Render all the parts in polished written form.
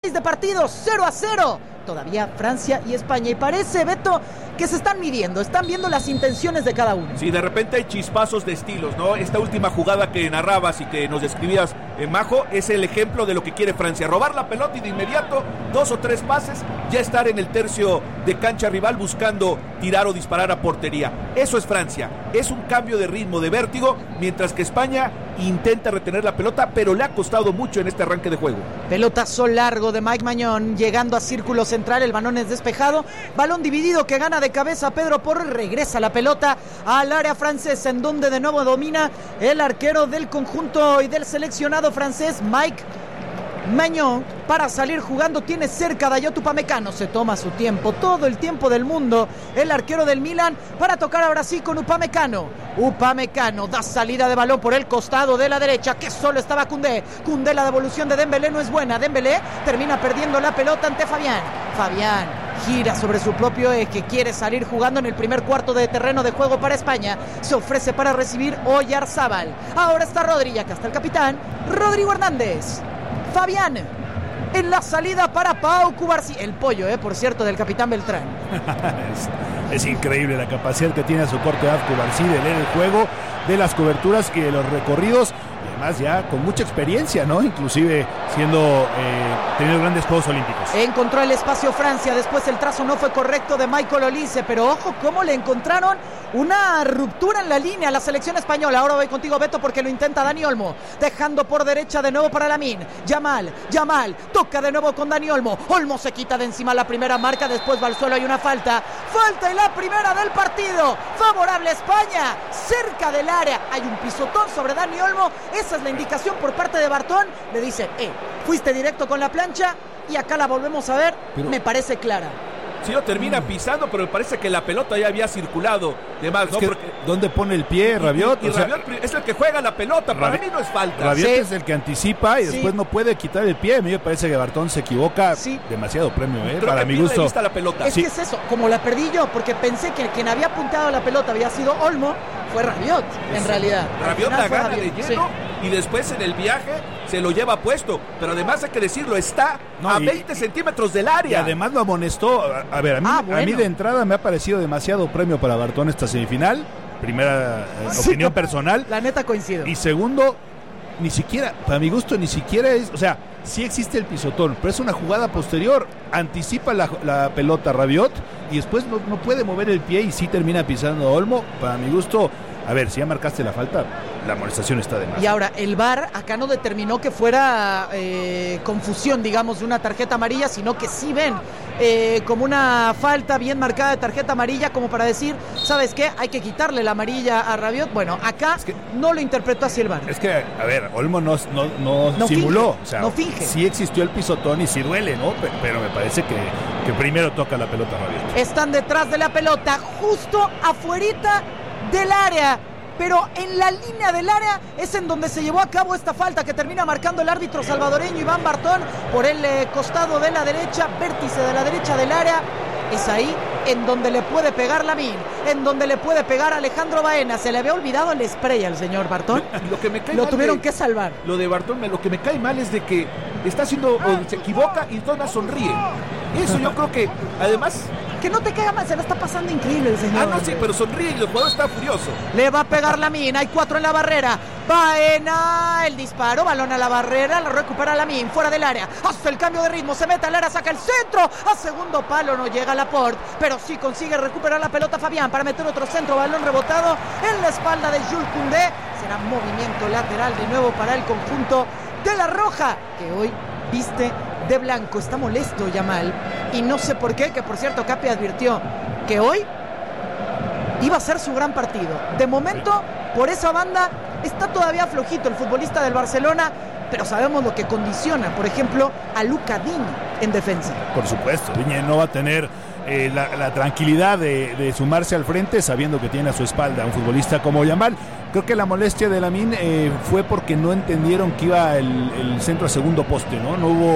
análisis de partido, 0-0. Todavía Francia y España. Y parece, Beto, que se están midiendo, están viendo las intenciones de cada uno. Sí, de repente hay chispazos de estilos, ¿no? Esta última jugada que narrabas y que nos describías, Majo, es el ejemplo de lo que quiere Francia. Robar la pelota y de inmediato, 2 o 3 pases, ya estar en el tercio de cancha rival buscando tirar o disparar a portería. Eso es Francia. Es un cambio de ritmo, de vértigo, mientras que España intenta retener la pelota, pero le ha costado mucho en este arranque de juego. Pelotazo largo de Mike Maignan, llegando a círculo central, el balón es despejado, balón dividido que gana de cabeza Pedro Porro, regresa la pelota al área francesa, en donde de nuevo domina el arquero del conjunto y del seleccionado francés, Mike Maignan, para salir jugando. Tiene cerca a Dayot Upamecano, se toma su tiempo, todo el tiempo del mundo, el arquero del Milan, para tocar ahora sí con Upamecano. Upamecano da salida de balón por el costado de la derecha, que solo estaba Koundé. Koundé, la devolución de Dembélé no es buena. Dembélé termina perdiendo la pelota ante Fabián. Fabián gira sobre su propio eje, quiere salir jugando en el primer cuarto de terreno de juego para España. Se ofrece para recibir Oyarzábal. Ahora está Rodri, acá está el capitán, Rodrigo Hernández. Fabián en la salida para Pau Cubarsí. El pollo, por cierto, del capitán Beltrán. Es increíble la capacidad que tiene a su corta edad Cubarsí de leer el juego, de las coberturas y de los recorridos. Además ya con mucha experiencia, ¿no? Inclusive teniendo grandes Juegos Olímpicos. Encontró el espacio Francia, después el trazo no fue correcto de Michael Olise, pero ojo cómo le encontraron una ruptura en la línea a la selección española. Ahora voy contigo, Beto, porque lo intenta Dani Olmo, dejando por derecha de nuevo para Lamine. Yamal, toca de nuevo con Dani Olmo. Olmo se quita de encima la primera marca, después va al suelo, hay una falta y la primera del partido, favorable a España, cerca del área, hay un pisotón sobre Dani Olmo. Esa es la indicación por parte de Bartón, le dice, fuiste directo con la plancha y acá la volvemos a ver, me parece clara. Sí, lo termina pisando, pero me parece que la pelota ya había circulado. Además, ¿no? ¿Dónde pone el pie Rabiot? Rabiot es el que juega la pelota, para mí no es falta. Rabiot es el que anticipa y después no puede quitar el pie. A mí me parece que Bartón se equivoca. Demasiado premio, para mi gusto. La pelota. Es que es eso, como la perdí yo, porque pensé que quien había apuntado la pelota había sido Olmo, fue Rabiot, en realidad. Rabiot la gana de lleno y después en el viaje se lo lleva puesto, pero además hay que decirlo, está a 20 centímetros del área. Y además lo amonestó. A ver, a mí de entrada me ha parecido demasiado premio para Bartón esta semifinal. Primera opinión personal. La neta coincido. Y segundo, ni siquiera, para mi gusto, ni siquiera es, o sea, sí existe el pisotón, pero es una jugada posterior. Anticipa la pelota Rabiot y después no puede mover el pie y sí termina pisando a Olmo. Para mi gusto, a ver, si ya marcaste la falta, la amonestación está de más. Y ahora, el VAR acá no determinó que fuera confusión, digamos, de una tarjeta amarilla, sino que sí ven como una falta bien marcada de tarjeta amarilla, como para decir, ¿sabes qué? Hay que quitarle la amarilla a Rabiot. Bueno, acá es que no lo interpretó así el VAR. Es que, a ver, Olmo no simuló. Finge, o sea, no finge. Sí existió el pisotón y sí duele, ¿no? Pero me parece que primero toca la pelota Rabiot. Están detrás de la pelota, justo afuerita del área, pero en la línea del área es en donde se llevó a cabo esta falta que termina marcando el árbitro salvadoreño Iván Bartón por el costado de la derecha, vértice de la derecha del área. Es ahí en donde le puede pegar Lamine, en donde le puede pegar Alejandro Baena. Se le había olvidado el spray al señor Bartón. Lo tuvieron que salvar. Lo de Bartón, lo que me cae mal es de que está haciendo, se equivoca y entonces sonríe. Eso yo creo que, además... Que no te caiga mal, se la está pasando increíble el señor. No, sí, pero sonríe y el jugador está furioso. Le va a pegar Lamine, hay 4 en la barrera. Baena, el disparo, balón a la barrera, la recupera Lamine, fuera del área. Hace el cambio de ritmo, se mete al área, saca el centro. A segundo palo no llega Laporte, pero sí consigue recuperar la pelota Fabián para meter otro centro, balón rebotado en la espalda de Jules Koundé. Será movimiento lateral de nuevo para el conjunto de la Roja, que hoy viste de blanco. Está molesto Yamal y no sé por qué, que por cierto Capi advirtió que hoy iba a ser su gran partido. De momento, por esa banda está todavía flojito el futbolista del Barcelona, pero sabemos lo que condiciona, por ejemplo, a Luka Digne en defensa. Por supuesto, Digne no va a tener la tranquilidad de sumarse al frente sabiendo que tiene a su espalda a un futbolista como Yamal. Creo que la molestia de Lamine fue porque no entendieron que iba el centro a segundo poste, ¿no? No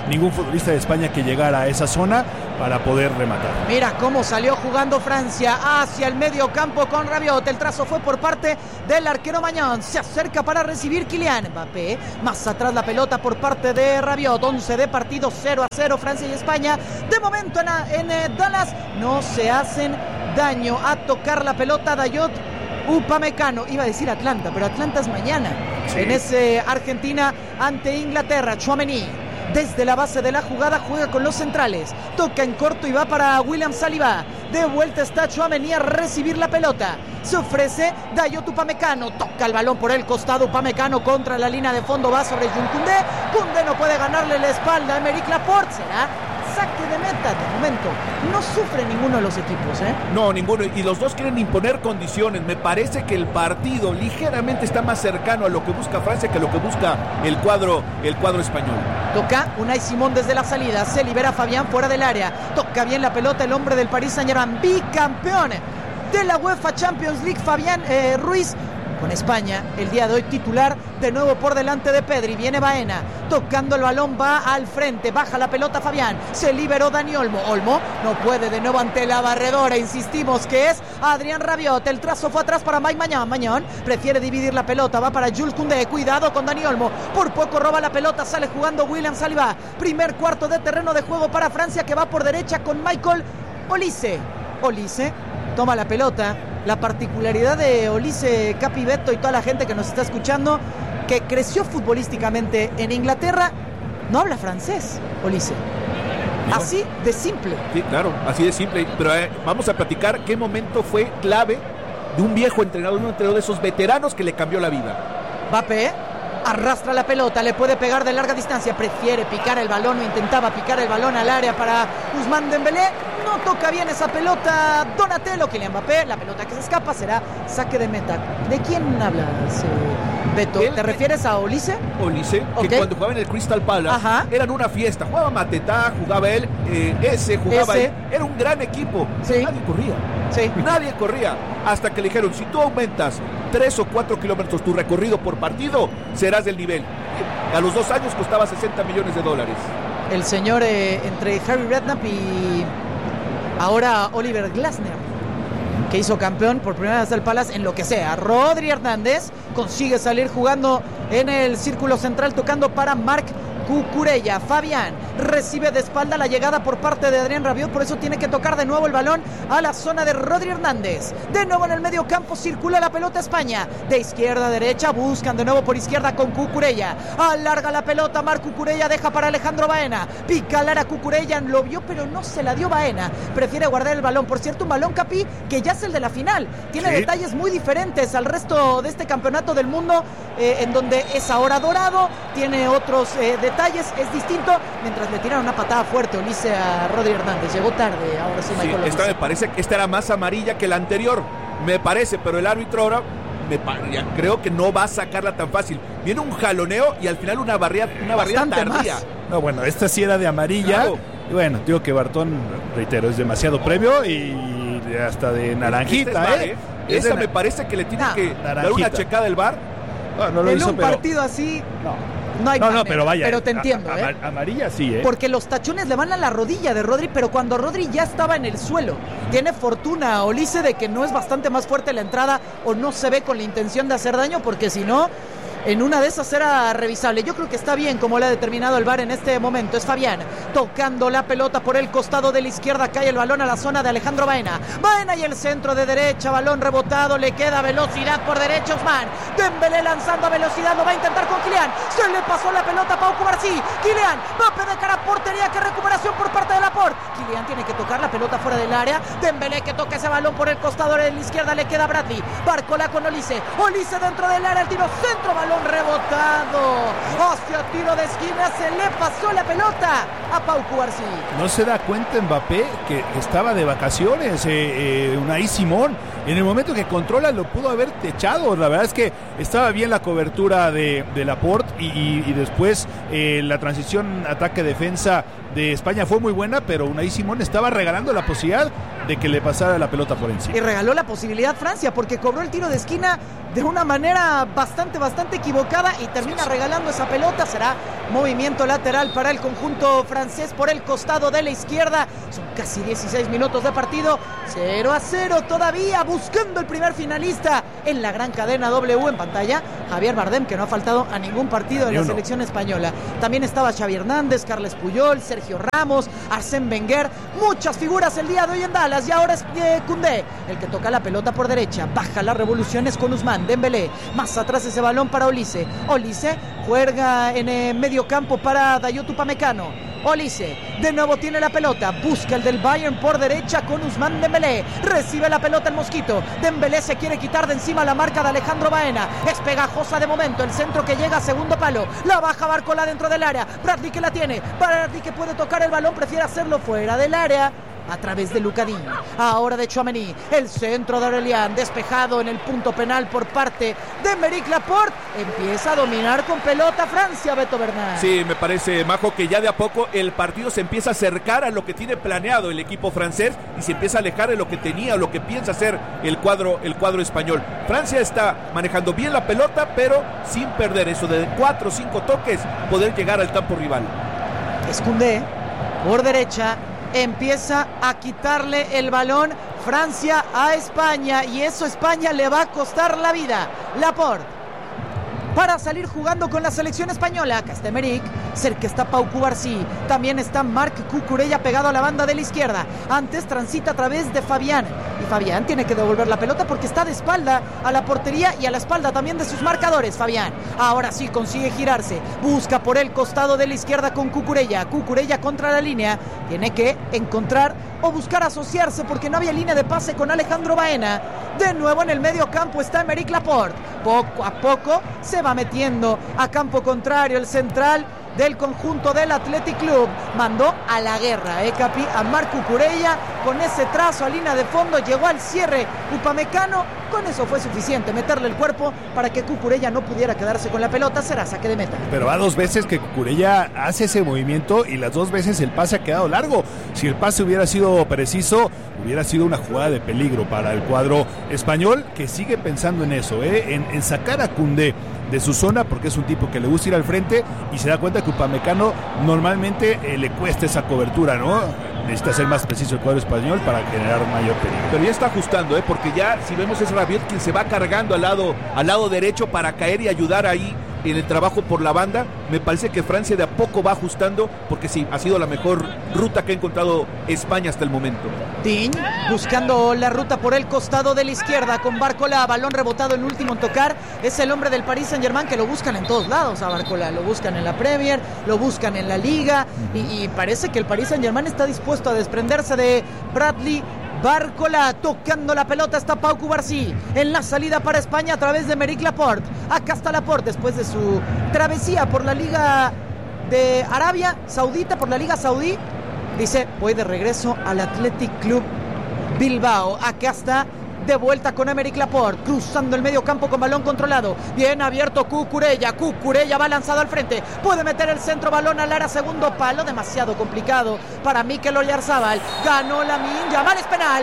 ningún futbolista de España que llegara a esa zona para poder rematar. Mira cómo salió jugando Francia hacia el medio campo con Rabiot. El trazo fue por parte del arquero Mañón. Se acerca para recibir Kylian Mbappé. Más atrás la pelota por parte de Rabiot. 11 de partido, 0-0 Francia y España. De momento en Dallas no se hacen daño. A tocar la pelota Dayot Upamecano. Iba a decir Atlanta, pero Atlanta es mañana. Sí. En ese Argentina ante Inglaterra. Tchouaméni desde la base de la jugada juega con los centrales. Toca en corto y va para William Saliba. De vuelta está Tchouaméni a recibir la pelota. Se ofrece Dayot Upamecano. Toca el balón por el costado. Upamecano contra la línea de fondo. Va sobre Jules Koundé. Koundé no puede ganarle la espalda a Aymeric Laporte. Será saque de meta. De momento no sufre ninguno de los equipos, ¿eh? No, ninguno. Y los dos quieren imponer condiciones. Me parece que el partido ligeramente está más cercano a lo que busca Francia que a lo que busca el cuadro español. Toca Unai Simón desde la salida. Se libera Fabián fuera del área. Toca bien la pelota el hombre del Paris Saint-Germain. Bicampeón de la UEFA Champions League, Fabián Ruiz. Con España, el día de hoy titular, de nuevo por delante de Pedri. Viene Baena, tocando el balón, va al frente, baja la pelota Fabián, se liberó Dani Olmo. Olmo no puede de nuevo ante la barredora, insistimos que es Adrien Rabiot. El trazo fue atrás para Mike Mañón. Mañón prefiere dividir la pelota, va para Jules Koundé, cuidado con Dani Olmo, por poco roba la pelota, sale jugando William Saliba. Primer cuarto de terreno de juego para Francia, que va por derecha con Michael Olise. Olise toma la pelota. La particularidad de Olise, Capi, Beto y toda la gente que nos está escuchando, que creció futbolísticamente en Inglaterra, no habla francés, Olise. Así de simple. Sí, claro, así de simple. Pero vamos a platicar qué momento fue clave de un viejo entrenador, un entrenador de esos veteranos que le cambió la vida. Mbappé arrastra la pelota, le puede pegar de larga distancia, prefiere picar el balón o intentaba picar el balón al área para Ousmane Dembélé. No toca bien esa pelota Donatello. Kylian Mbappé, la pelota que se escapa será saque de meta. ¿De quién hablas, Beto? ¿Te refieres a Olise? Olise, okay, que cuando jugaba en el Crystal Palace eran una fiesta. Jugaba Matetá, jugaba él, jugaba él. Era un gran equipo. Sí. Nadie corría. Sí. Nadie corría. Hasta que le dijeron, si tú aumentas 3 o 4 kilómetros tu recorrido por partido, serás del nivel. A los 2 años costaba $60 millones. El señor entre Harry Redknapp y ahora Oliver Glasner, que hizo campeón por primera vez del Palace en lo que sea. Rodri Hernández consigue salir jugando en el círculo central, tocando para Marc Cucurella. Fabián recibe de espalda la llegada por parte de Adrien Rabiot, por eso tiene que tocar de nuevo el balón a la zona de Rodri Hernández. De nuevo en el medio campo circula la pelota España, de izquierda a derecha, buscan de nuevo por izquierda con Cucurella. Alarga la pelota Marc Cucurella, deja para Alejandro Baena, pica Lara Cucurella, lo vio pero no se la dio Baena, prefiere guardar el balón. Por cierto, un balón, Capi, que ya es el de la final, tiene detalles muy diferentes al resto de este campeonato del mundo, en donde es ahora dorado, tiene otros detalles, es distinto. Mientras le tiraron una patada fuerte Olise a Rodri Hernández, llegó tarde, ahora sí Michael Olise. Esta me parece que esta era más amarilla que la anterior, me parece, pero el árbitro ahora creo que no va a sacarla tan fácil. Viene un jaloneo y al final una barrida tardía. No, bueno, esta sí era de amarilla. Claro. Y bueno, digo que Bartón, reitero, es demasiado previo y hasta de naranjita, Esa me parece que le tiene que dar una checada el VAR. No lo en hizo, un partido así no hay manera, pero vaya, pero te entiendo, amarilla sí, porque los tachones le van a la rodilla de Rodri, pero cuando Rodri ya estaba en el suelo. Tiene fortuna Olise de que no es bastante más fuerte la entrada o no se ve con la intención de hacer daño, porque si no, en una de esas era revisable. Yo creo que está bien como le ha determinado el VAR en este momento. Es Fabián tocando la pelota por el costado de la izquierda, cae el balón a la zona de Alejandro Baena. Baena y el centro de derecha, balón rebotado, le queda velocidad por derecha Ousmane Dembélé lanzando a velocidad, lo va a intentar con Kylian, se le pasó la pelota a Pau Cubarsí. Kylian, Mbappé de cara a portería, que recuperación por parte de Laporte. Kylian tiene que tocar la pelota fuera del área, Dembélé que toca ese balón por el costado de la izquierda, le queda Bradley, Barcola con Olise dentro del área, el tiro centro, balón rebotado hacia tiro de esquina, se le pasó la pelota a Pau Cubarsí. No se da cuenta Mbappé que estaba de vacaciones, Unai Simón, en el momento que controla lo pudo haber techado. La verdad es que estaba bien la cobertura de Laporte y después la transición ataque-defensa de España fue muy buena, pero Unai Simón estaba regalando la posibilidad de que le pasara la pelota por encima. Y regaló la posibilidad Francia, porque cobró el tiro de esquina de una manera bastante equivocada y termina regalando esa pelota. Será movimiento lateral para el conjunto francés por el costado de la izquierda. Son casi 16 minutos de partido, 0-0 todavía, buscando el primer finalista en la gran cadena W. En pantalla Javier Bardem, que no ha faltado a ningún partido de la selección española. También estaba Xavi Hernández, Carles Puyol, Sergio Ramos, Arsène Wenger, muchas figuras el día de hoy en Dallas. Y ahora es Koundé el que toca la pelota por derecha, baja las revoluciones con Ousmane Dembélé, más atrás ese balón para Olise juega en medio campo para Dayot Upamecano. Olise de nuevo tiene la pelota, busca el del Bayern por derecha con Ousmane Dembélé, recibe la pelota el Mosquito, Dembélé se quiere quitar de encima la marca de Alejandro Baena, es pegajosa de momento, el centro que llega a segundo palo, la baja Barcola dentro del área, Bradley que la tiene, Bradley que puede tocar el balón, prefiere hacerlo fuera del área, a través de Lucas Digne, ahora de Tchouaméni, el centro de Aurelian, despejado en el punto penal por parte de Aymeric Laporte, empieza a dominar con pelota Francia, Beto Bernal. Sí, me parece, Majo, que ya de a poco el partido se empieza a acercar a lo que tiene planeado el equipo francés y se empieza a alejar de lo que tenía, lo que piensa hacer el cuadro español. Francia está manejando bien la pelota, pero sin perder eso de 4 o 5 toques, poder llegar al campo rival. Es Koundé, por derecha, empieza a quitarle el balón Francia a España y eso a España le va a costar la vida. Laporte para salir jugando con la selección española. Acá está Aymeric, cerca está Pau Cubarsí, también está Marc Cucurella pegado a la banda de la izquierda. Antes transita a través de Fabián y Fabián tiene que devolver la pelota porque está de espalda a la portería y a la espalda también de sus marcadores. Fabián ahora sí consigue girarse, busca por el costado de la izquierda con Cucurella contra la línea, tiene que encontrar o buscar asociarse porque no había línea de pase con Alejandro Baena. De nuevo en el medio campo está Aymeric Laporte, poco a poco se va metiendo a campo contrario el central del conjunto del Athletic Club, mandó a la guerra Capi, a Marc Cucurella con ese trazo a línea de fondo, llegó al cierre Upamecano, con eso fue suficiente, meterle el cuerpo para que Cucurella no pudiera quedarse con la pelota, será saque de meta. Pero va 2 veces que Cucurella hace ese movimiento y las 2 veces el pase ha quedado largo. Si el pase hubiera sido preciso, hubiera sido una jugada de peligro para el cuadro español, que sigue pensando en eso, en sacar a Koundé de su zona, porque es un tipo que le gusta ir al frente y se da cuenta que Upamecano normalmente le cuesta esa cobertura, ¿no? Necesita ser más preciso el cuadro español para generar mayor peligro. Pero ya está ajustando, porque ya si vemos es Rabiot quien se va cargando al lado derecho para caer y ayudar ahí en el trabajo por la banda. Me parece que Francia de a poco va ajustando, porque sí, ha sido la mejor ruta que ha encontrado España hasta el momento. Digne buscando la ruta por el costado de la izquierda con Barcola, balón rebotado el último en tocar, es el hombre del Paris Saint-Germain, que lo buscan en todos lados a Barcola, lo buscan en la Premier, lo buscan en la Liga y parece que el Paris Saint-Germain está dispuesto a desprenderse de Bradley Barcola. Tocando la pelota está Pau Cubarsí en la salida para España a través de Aymeric Laporte. Acá está Laporte después de su travesía por la Liga de Arabia Saudita, por la Liga Saudí. Dice, voy de regreso al Athletic Club Bilbao. Acá está de vuelta con Aymeric Laporte, cruzando el medio campo con balón controlado, bien abierto Cucurella va lanzado al frente, puede meter el centro, balón al área, segundo palo, demasiado complicado para Mikel Oyarzabal, ganó Lamine Yamal, es penal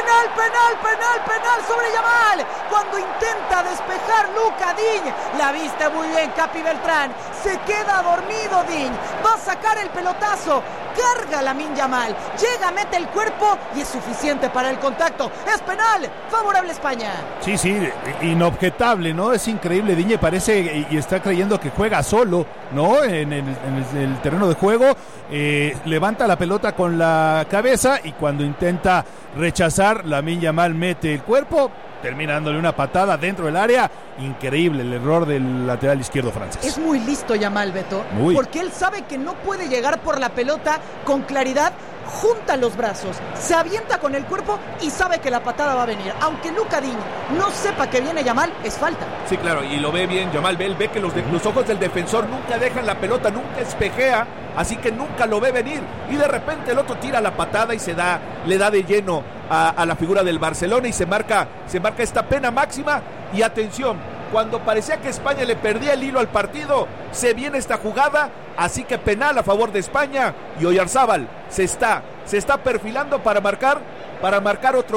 sobre Yamal, cuando intenta despejar Lucas Digne, la viste muy bien Capi Beltrán, se queda dormido Digne, va a sacar el pelotazo, carga Lamine Yamal, llega, mete el cuerpo y es suficiente para el contacto, es penal, favorable España. Sí, inobjetable, ¿no? Es increíble, Digne parece y está creyendo que juega solo, ¿no? En el terreno de juego, levanta la pelota con la cabeza y cuando intenta rechazar, Lamine Yamal mete el cuerpo, termina dándole una patada dentro del área. Increíble el error del lateral izquierdo francés. Es muy listo Yamal, Beto, porque él sabe que no puede llegar por la pelota con claridad, junta los brazos, se avienta con el cuerpo y sabe que la patada va a venir. Aunque Lucas Digne no sepa que viene Yamal, es falta. Sí, claro, y lo ve bien Yamal, ve que los ojos del defensor nunca dejan la pelota, nunca espejea, así que nunca lo ve venir. Y de repente el otro tira la patada y le da de lleno a la figura del Barcelona y se marca esta pena máxima. Y atención, cuando parecía que España le perdía el hilo al partido, se viene esta jugada, así que penal a favor de España y Oyarzabal se está perfilando para marcar otro gol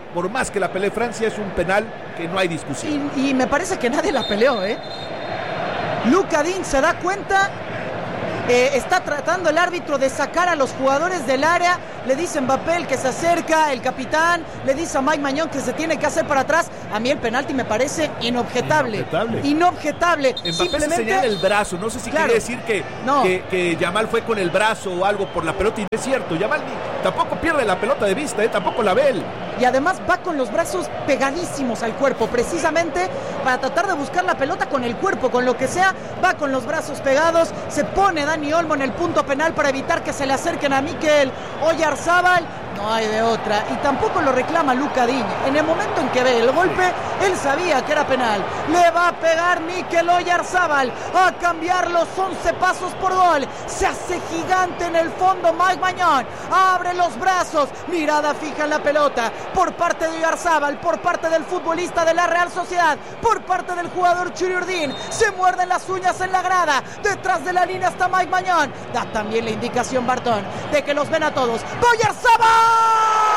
por más que la pelee Francia, es un penal que no hay discusión. Y me parece que nadie la peleó, Luka Digne se da cuenta. Está tratando el árbitro de sacar a los jugadores del área. Le dice Mbappé el que se acerca, el capitán. Le dice a Mike Maignan que se tiene que hacer para atrás. A mí el penalti me parece inobjetable. Inobjetable. Mbappé se señala el brazo. No sé si quiere decir que Yamal fue con el brazo o algo por la pelota. Y no es cierto. Yamal tampoco pierde la pelota de vista, tampoco la ve él. Y además va con los brazos pegadísimos al cuerpo, precisamente para tratar de buscar la pelota con el cuerpo, con lo que sea. Va con los brazos pegados. Se pone Dani Olmo en el punto penal para evitar que se le acerquen a Mikel Oyarzabal. No hay de otra. Y tampoco lo reclama Luka Digne. En el momento en que ve el golpe, él sabía que era penal. Le va a pegar Mikel Oyarzabal a cambiar los 11 pasos por gol. Se hace gigante en el fondo Mike Maignan. Abre los brazos. Mirada fija en la pelota. Por parte de Oyarzabal, por parte del futbolista de la Real Sociedad, por parte del jugador Churiurdin. Se muerden las uñas en la grada. Detrás de la línea está Mike Maignan. Da también la indicación Bartón de que los ven a todos. ¡Oyarzabal!